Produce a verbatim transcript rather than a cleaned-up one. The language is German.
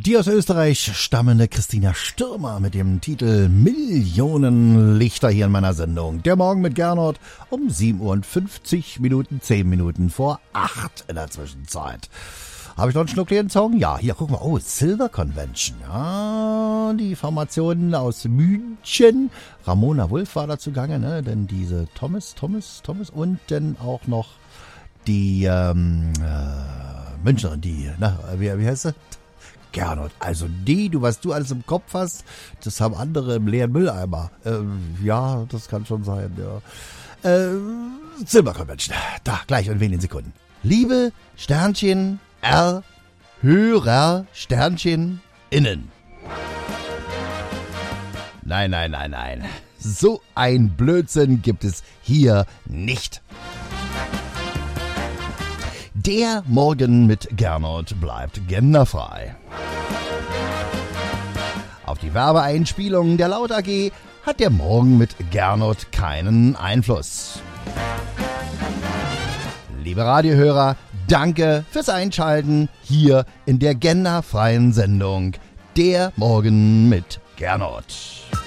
Die aus Österreich stammende Christina Stürmer mit dem Titel Millionenlichter hier in meiner Sendung. Der Morgen mit Gernot um sieben Uhr und fünfzig Minuten, zehn Minuten vor acht in der Zwischenzeit. Habe ich noch einen Schnuck den Song? Ja, hier, guck mal. Oh, Silver Convention. Ja, die Formationen aus München. Ramona Wulff war dazu gegangen, ne? Denn diese Thomas, Thomas, Thomas und dann auch noch die ähm, äh, Münchnerin, die, na, wie, wie heißt sie? Gernot. Also die, du, was du alles im Kopf hast, das haben andere im leeren Mülleimer. Ähm, ja, das kann schon sein, ja. Äh, Silver Convention. Da, gleich in wenigen Sekunden. Liebe Sternchen R, Hörer, Sternchen, innen. Nein, nein, nein, nein. So ein Blödsinn gibt es hier nicht. Der Morgen mit Gernot bleibt genderfrei. Auf die Werbeeinspielungen der Laut A G hat der Morgen mit Gernot keinen Einfluss. Liebe Radiohörer, danke fürs Einschalten hier in der genderfreien Sendung Der Morgen mit Gernot.